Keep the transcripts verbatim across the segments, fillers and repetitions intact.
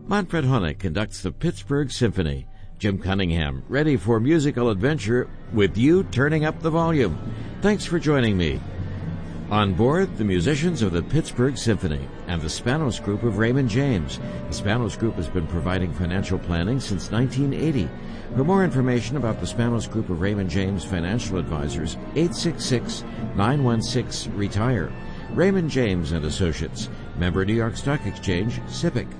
Manfred Honeck conducts the Pittsburgh Symphony. Jim Cunningham, ready for musical adventure with you turning up the volume. Thanks for joining me. On board, the musicians of the Pittsburgh Symphony and the Spanos Group of Raymond James. The Spanos Group has been providing financial planning since nineteen eighty. For more information about the Spanos Group of Raymond James Financial Advisors, eight six six, nine one six, RETIRE. Raymond James and Associates, member New York Stock Exchange, S I P C.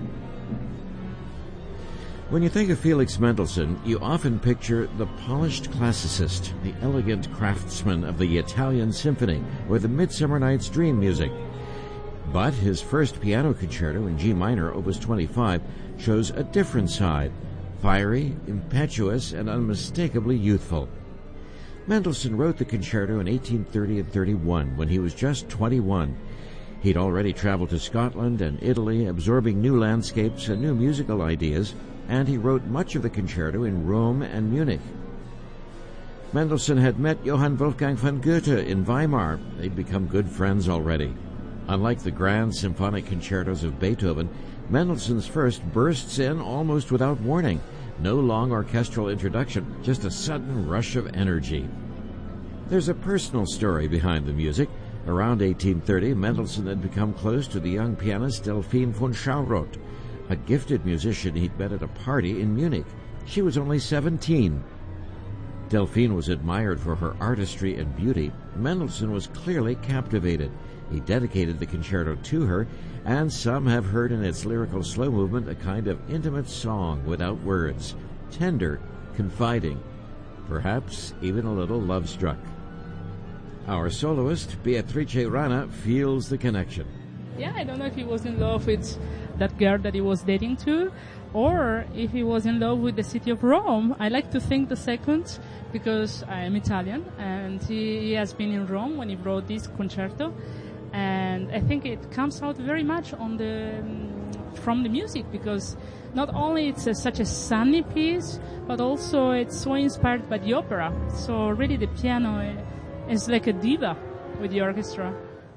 When you think of Felix Mendelssohn, you often picture the polished classicist, the elegant craftsman of the Italian Symphony or the Midsummer Night's Dream music. But his first piano concerto in G minor, Opus twenty-five, shows a different side, fiery, impetuous, and unmistakably youthful. Mendelssohn wrote the concerto in eighteen thirty and thirty-one when he was just twenty-one. He'd already traveled to Scotland and Italy, absorbing new landscapes and new musical ideas, and he wrote much of the concerto in Rome and Munich. Mendelssohn had met Johann Wolfgang von Goethe in Weimar. They'd become good friends already. Unlike the grand symphonic concertos of Beethoven, Mendelssohn's first bursts in almost without warning. No long orchestral introduction, just a sudden rush of energy. There's a personal story behind the music. Around eighteen thirty, Mendelssohn had become close to the young pianist Delphine von Schauroth, a gifted musician he'd met at a party in Munich. She was only seventeen. Delphine was admired for her artistry and beauty. Mendelssohn was clearly captivated. He dedicated the concerto to her, and some have heard in its lyrical slow movement a kind of intimate song without words, tender, confiding, perhaps even a little love-struck. Our soloist, Beatrice Rana, feels the connection. Yeah, I don't know if he was in love with that girl that he was dating to, or if he was in love with the city of Rome. I like to think the second, because I am Italian, and he, he has been in Rome when he wrote this concerto, and I think it comes out very much on the from the music, because not only it's a, such a sunny piece, but also it's so inspired by the opera. So really the piano is like a diva with the orchestra.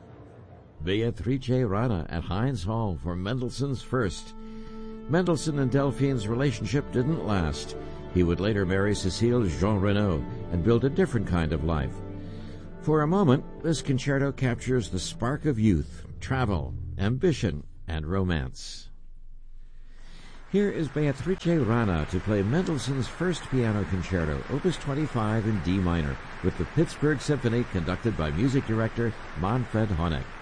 Beatrice Rana at Heinz Hall for Mendelssohn's first. Mendelssohn and Delphine's relationship didn't last. He would later marry Cécile Jeanrenaud and build a different kind of life. For a moment, this concerto captures the spark of youth, travel, ambition, and romance. Here is Beatrice Rana to play Mendelssohn's first piano concerto, Opus twenty-five in D minor, with the Pittsburgh Symphony conducted by music director Manfred Honeck.